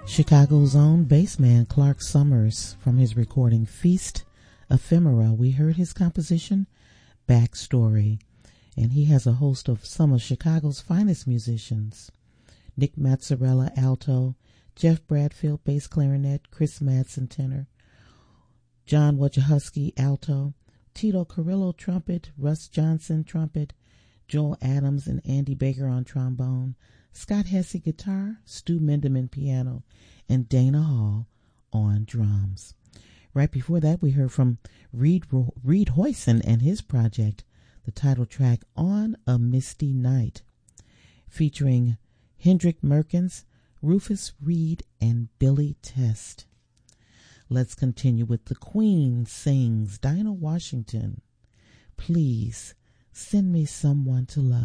Chicago's own bassman Clark Summers, from his recording Feast Ephemera, we heard his composition Backstory, and he has a host of some of Chicago's finest musicians: Nick Mazzarella, alto; Jeff Bradfield, bass clarinet; Chris Madsen, tenor; John Wojciechowski, alto; Tito Carrillo, trumpet; Russ Johnson, trumpet; Joel Adams and Andy Baker on trombone; Scott Hesse, guitar; Stu Minderman, piano; and Dana Hall on drums. Right before that, we heard from Reed Hoyson and his project, the title track On a Misty Night, featuring Hendrik Merkens, Rufus Reed, and Billy Test. Let's continue with The Queen sings Dinah Washington, Please Send Me Someone to Love.